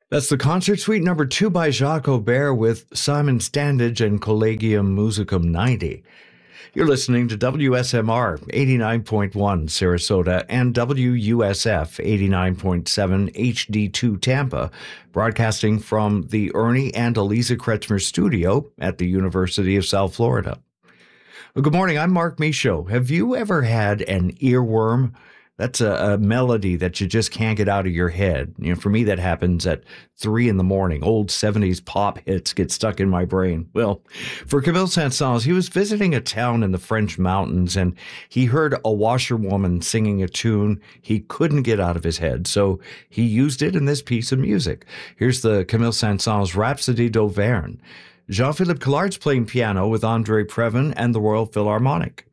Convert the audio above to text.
That's the concert suite number 2 by Jacques Aubert with Simon Standage and Collegium Musicum 90. You're listening to WSMR 89.1 Sarasota and WUSF 89.7 HD2 Tampa, broadcasting from the Ernie and Eliza Kretschmer studio at the University of South Florida. Well, good morning, I'm Mark Michaud. Have you ever had an earworm? That's a melody that you just can't get out of your head. For me, that happens at 3 a.m. Old 70s pop hits get stuck in my brain. Well, for Camille Saint-Saëns, he was visiting a town in the French mountains, and he heard a washerwoman singing a tune he couldn't get out of his head, so he used it in this piece of music. Here's the Camille Saint-Saëns Rhapsody d'Auvergne. Jean-Philippe Collard's playing piano with André Previn and the Royal Philharmonic.